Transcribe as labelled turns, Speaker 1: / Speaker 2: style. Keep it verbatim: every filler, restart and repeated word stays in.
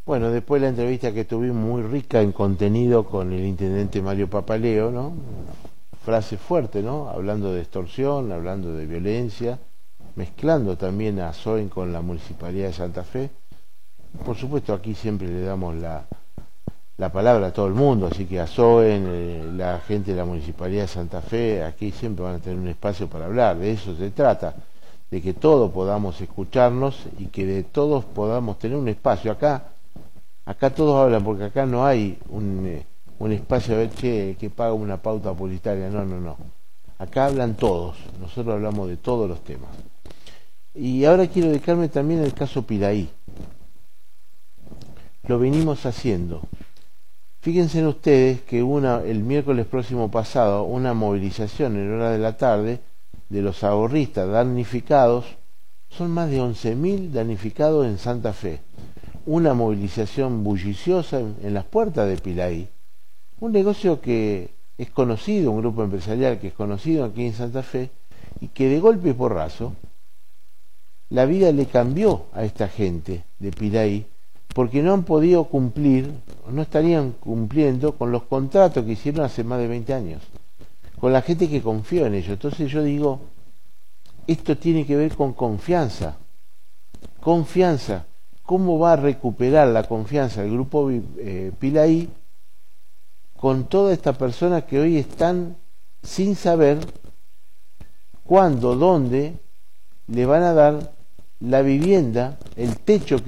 Speaker 1: Bueno, después de la entrevista que tuvimos muy rica en contenido con el intendente Mario Papaleo, ¿no? Frase fuerte, ¿no? Hablando de extorsión, hablando de violencia, mezclando también a Soen con la Municipalidad de Santa Fe. Por supuesto, aquí siempre le damos la, la palabra a todo el mundo, así que a Soen, eh, la gente de la Municipalidad de Santa Fe, aquí siempre van a tener un espacio para hablar, de eso se trata, de que todos podamos escucharnos y que de todos podamos tener un espacio. Acá Acá todos hablan, porque acá no hay un, eh, un espacio a ver, che, que paga una pauta publicitaria. No, no, no. Acá hablan todos. Nosotros hablamos de todos los temas. Y ahora quiero dedicarme también al caso Piraí. Lo venimos haciendo. Fíjense ustedes que una, el miércoles próximo pasado, una movilización en hora de la tarde de los ahorristas damnificados. Son más de once mil damnificados en Santa Fe. Una movilización bulliciosa en, en las puertas de Piraí, un negocio que es conocido, un grupo empresarial que es conocido aquí en Santa Fe, y que de golpe y porrazo la vida le cambió a esta gente de Piraí, porque no han podido cumplir, no estarían cumpliendo con los contratos que hicieron hace más de veinte años, con la gente que confió en ellos. Entonces yo digo, esto tiene que ver con confianza, confianza. ¿Cómo va a recuperar la confianza del grupo eh, Piraí con todas estas personas que hoy están sin saber cuándo, dónde le van a dar la vivienda, el techo